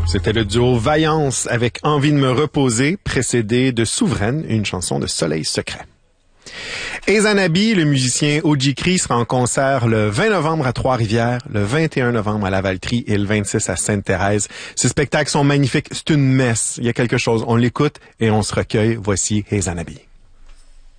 C'était le duo Vaillance avec Envie de me reposer, précédé de Souveraine, une chanson de Soleil secret. Ezanabi, le musicien O.J. Cree, sera en concert le 20 novembre à Trois-Rivières, le 21 novembre à Lavaltrie et le 26 à Sainte-Thérèse. Ces spectacles sont magnifiques. C'est une messe. Il y a quelque chose. On l'écoute et on se recueille. Voici Ezanabi.